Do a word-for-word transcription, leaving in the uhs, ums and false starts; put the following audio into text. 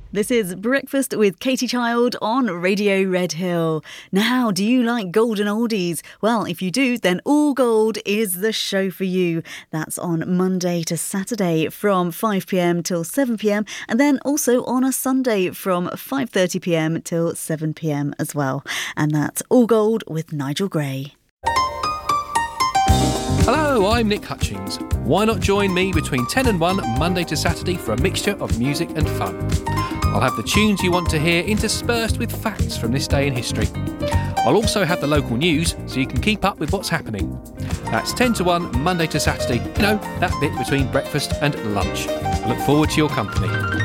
This is Breakfast with Katie Child on Radio Red Hill. Now, do you like golden oldies? Well, if you do, then All Gold is the show for you. That's on Monday to Saturday from five p m till seven p m and then also on a Sunday from five thirty p m till seven p m as well. And that's All Gold with Nigel Gray. Hello, I'm Nick Hutchings. Why not join me between ten and one Monday to Saturday for a mixture of music and fun? I'll have the tunes you want to hear interspersed with facts from this day in history. I'll also have the local news so you can keep up with what's happening. That's ten to one Monday to Saturday, you know, that bit between breakfast and lunch. I look forward to your company.